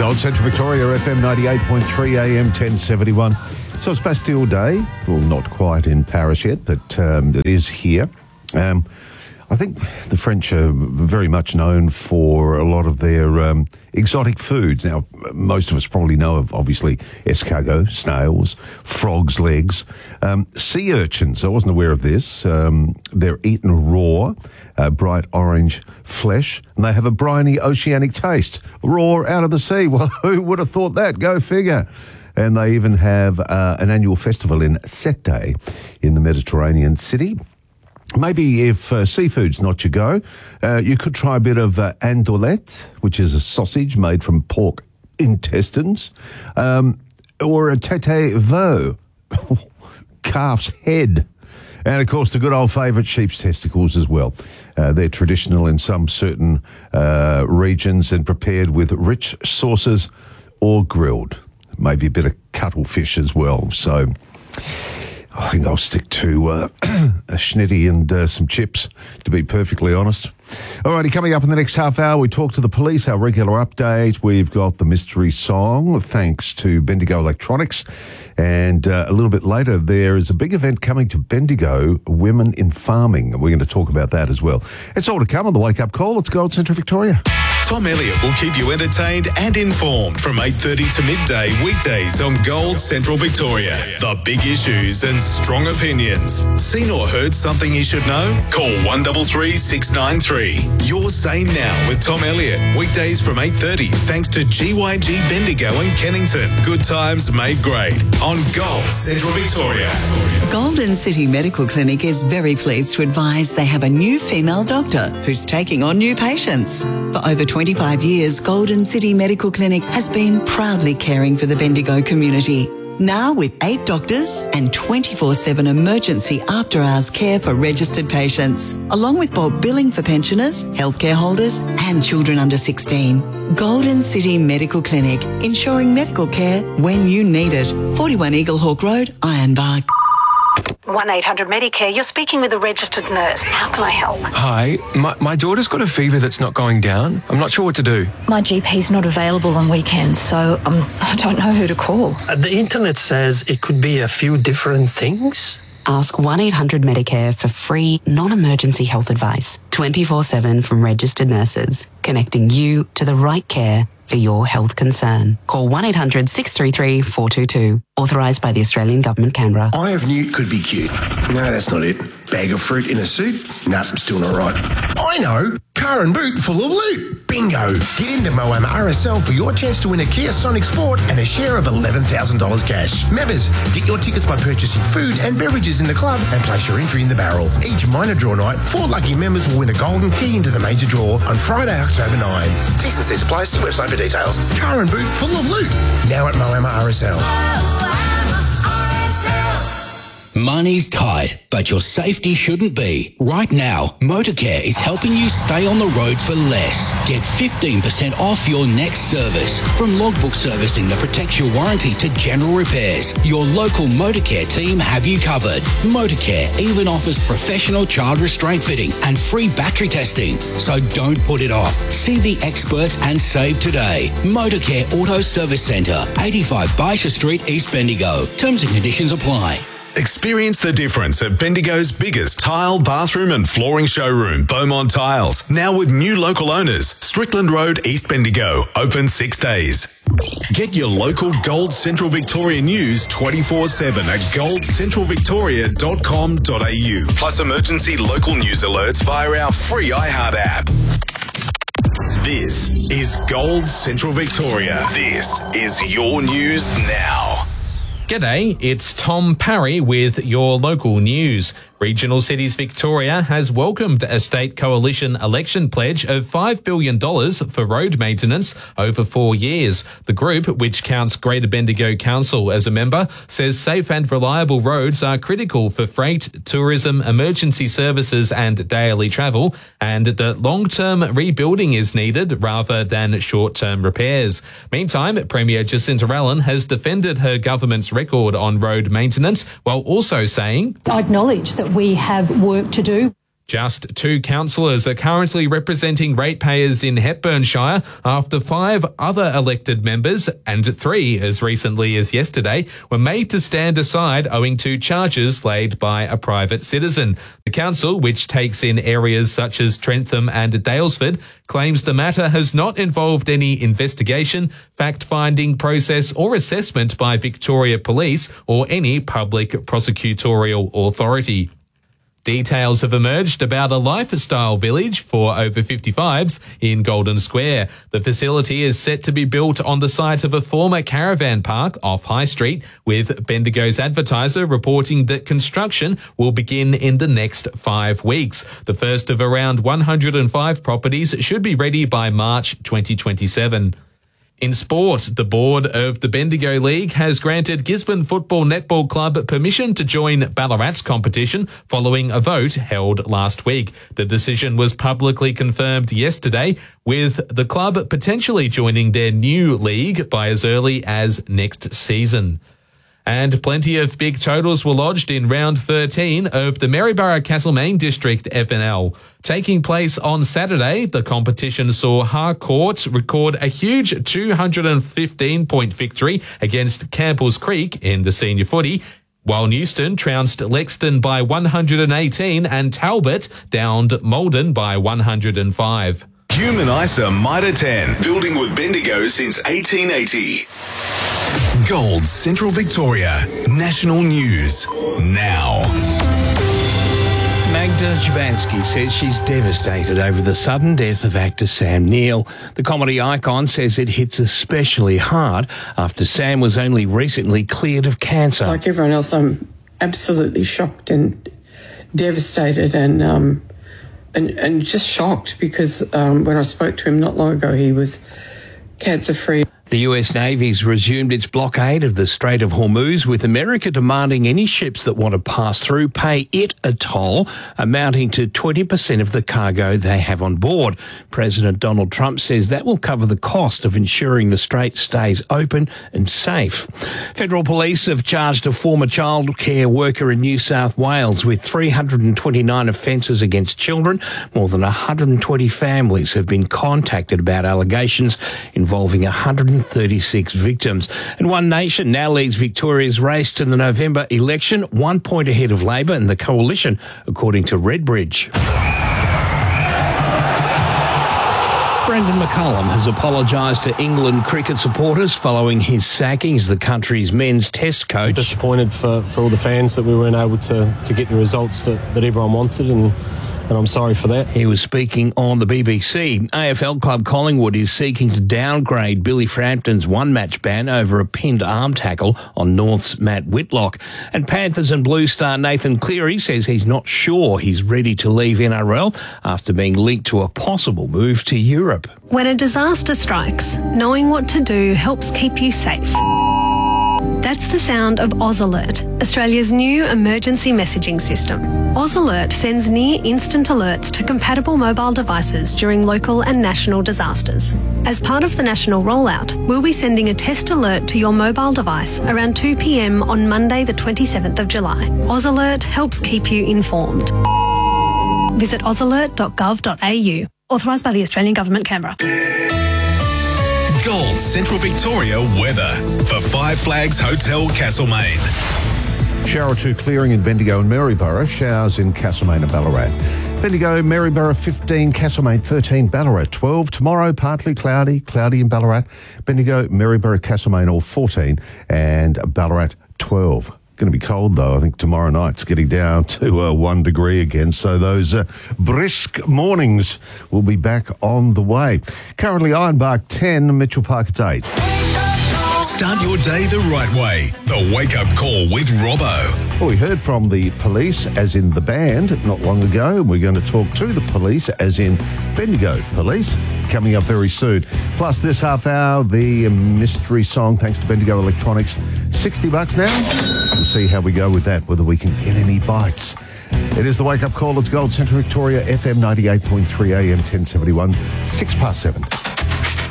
Gold Central Victoria, FM 98.3 AM 1071. So it's Bastille Day. Well, not quite in Paris yet, but it is here. I think the French are very much known for a lot of their exotic foods. Now, most of us probably know of, obviously, escargot, snails, frogs' legs, sea urchins. I wasn't aware of this. They're eaten raw, bright orange flesh, and they have a briny oceanic taste, raw out of the sea. Well, who would have thought that? Go figure. And they even have an annual festival in Sète in the Mediterranean city. Maybe if seafood's not your go, you could try a bit of andouillette, which is a sausage made from pork intestines, or a tête veau, calf's head, and of course the good old favourite, sheep's testicles as well. They're traditional in some certain regions and prepared with rich sauces or grilled. Maybe a bit of cuttlefish as well. So I think I'll stick to a schnitty and some chips, to be perfectly honest. Alrighty, coming up in the next half hour, we talk to the police, our regular update. We've got the mystery song, thanks to Bendigo Electronics. And a little bit later, there is a big event coming to Bendigo, Women in Farming. We're going to talk about that as well. It's all to come on the Wake Up Call. It's Gold Central Victoria. Tom Elliott will keep you entertained and informed from 8:30 to midday weekdays on Gold Central Victoria. The big issues and strong opinions. Seen or heard something you should know? Call 133 693. Your Say Now with Tom Elliott. Weekdays from 8:30 thanks to GYG Bendigo and Kennington. Good times made great on Gold Central Victoria. Golden City Medical Clinic is very pleased to advise they have a new female doctor who's taking on new patients. For over 25 years, Golden City Medical Clinic has been proudly caring for the Bendigo community. Now with 8 doctors and 24/7 emergency after-hours care for registered patients, along with bulk billing for pensioners, healthcare holders and children under 16. Golden City Medical Clinic, ensuring medical care when you need it. 41 Eaglehawk Road, Ironbark. 1-800-Medicare, you're speaking with a registered nurse. How can I help? Hi, my daughter's got a fever that's not going down. I'm not sure what to do. My GP's not available on weekends, so I don't know who to call. The internet says it could be a few different things. Ask 1-800-Medicare for free, non-emergency health advice, 24/7 from registered nurses, connecting you to the right care for your health concern. Call 1-800-633-422. Authorised by the Australian Government, Canberra. Eye of Newt could be cute. No, that's not it. Bag of fruit in a suit? Nah, still not right. I know! Car and boot full of loot. Bingo! Get into Moama RSL for your chance to win a Kia Sonic Sport and a share of $11,000 cash. Members, get your tickets by purchasing food and beverages in the club and place your entry in the barrel. Each minor draw night, 4 lucky members will win a golden key into the major draw on Friday, October 9. T's and C's apply. See website for details. Car and boot full of loot. Now at Moama RSL. Money's tight, but your safety shouldn't be. Right now, Motorcare is helping you stay on the road for less. Get 15% off your next service. From logbook servicing that protects your warranty to general repairs, your local Motorcare team have you covered. Motorcare even offers professional child restraint fitting and free battery testing. So don't put it off. See the experts and save today. Motorcare Auto Service Centre, 85 Baisha Street, East Bendigo. Terms and conditions apply. Experience the difference at Bendigo's biggest tile, bathroom and flooring showroom, Beaumont Tiles. Now with new local owners, Strickland Road, East Bendigo. Open 6 days. Get your local Gold Central Victoria news 24/7 at goldcentralvictoria.com.au. Plus emergency local news alerts via our free iHeart app. This is Gold Central Victoria. This is your news now. G'day, it's Tom Parry with your local news. Regional Cities Victoria has welcomed a state coalition election pledge of $5 billion for road maintenance over 4 years. The group, which counts Greater Bendigo Council as a member, says safe and reliable roads are critical for freight, tourism, emergency services and daily travel, and that long-term rebuilding is needed rather than short-term repairs. Meantime, Premier Jacinta Allen has defended her government's record on road maintenance while also saying, I acknowledge that we have work to do. Just 2 councillors are currently representing ratepayers in Hepburnshire after 5 other elected members, and 3 as recently as yesterday, were made to stand aside owing to charges laid by a private citizen. The council, which takes in areas such as Trentham and Daylesford, claims the matter has not involved any investigation, fact-finding process or assessment by Victoria Police or any public prosecutorial authority. Details have emerged about a lifestyle village for over 55s in Golden Square. The facility is set to be built on the site of a former caravan park off High Street, with Bendigo's advertiser reporting that construction will begin in the next 5 weeks. The first of around 105 properties should be ready by March 2027. In sport, the board of the Bendigo League has granted Gisborne Football Netball Club permission to join Ballarat's competition following a vote held last week. The decision was publicly confirmed yesterday, with the club potentially joining their new league by as early as next season. And plenty of big totals were lodged in round 13 of the Maryborough-Castlemaine District FNL. Taking place on Saturday, the competition saw Harcourt record a huge 215-point victory against Campbell's Creek in the senior footy, while Newston trounced Lexton by 118 and Talbot downed Malden by 105. Human ISA Mitre 10, building with Bendigo since 1880. Gold Central Victoria, national news, now. Magda Javansky says she's devastated over the sudden death of actor Sam Neill. The comedy icon says it hits especially hard after Sam was only recently cleared of cancer. Like everyone else, I'm absolutely shocked and devastated and just shocked because when I spoke to him not long ago, he was cancer-free. The US Navy's resumed its blockade of the Strait of Hormuz, with America demanding any ships that want to pass through pay it a toll amounting to 20% of the cargo they have on board. President Donald Trump says that will cover the cost of ensuring the strait stays open and safe. Federal police have charged a former childcare worker in New South Wales with 329 offences against children. More than 120 families have been contacted about allegations involving 136 victims. And One Nation now leads Victoria's race to the November election, 1 point ahead of Labor and the Coalition, according to Redbridge. Brendan McCullum has apologised to England cricket supporters following his sacking as the country's men's test coach. Disappointed for all the fans that we weren't able to get the results that everyone wanted, and I'm sorry for that. He was speaking on the BBC. AFL club Collingwood is seeking to downgrade Billy Frampton's one-match ban over a pinned arm tackle on North's Matt Whitlock. And Panthers and Blue star Nathan Cleary says he's not sure he's ready to leave NRL after being linked to a possible move to Europe. When a disaster strikes, knowing what to do helps keep you safe. That's the sound of Oz Alert, Australia's new emergency messaging system. Oz Alert sends near-instant alerts to compatible mobile devices during local and national disasters. As part of the national rollout, we'll be sending a test alert to your mobile device around 2 p.m. on Monday the 27th of July. Oz Alert helps keep you informed. Visit ozalert.gov.au. Authorised by the Australian Government, Canberra. Gold Central Victoria weather for Five Flags Hotel Castlemaine. Shower or two clearing in Bendigo and Maryborough. Showers in Castlemaine and Ballarat. Bendigo, Maryborough 15, Castlemaine 13, Ballarat 12. Tomorrow, partly cloudy in Ballarat. Bendigo, Maryborough, Castlemaine all 14 and Ballarat 12. Going to be cold, though. I think tomorrow night's getting down to 1 degree again. So those brisk mornings will be back on the way. Currently, Ironbark 10, Mitchell Park at 8. Start your day the right way. The Wake Up Call with Robbo. Well, we heard from the police, as in the band, not long ago. We're going to talk to the police, as in Bendigo Police, coming up very soon. Plus, this half hour, the mystery song, thanks to Bendigo Electronics. $60 now. We'll see how we go with that, whether we can get any bites. It is the Wake Up Call. It's Gold Central Victoria, FM 98.3 AM 1071, 7:06.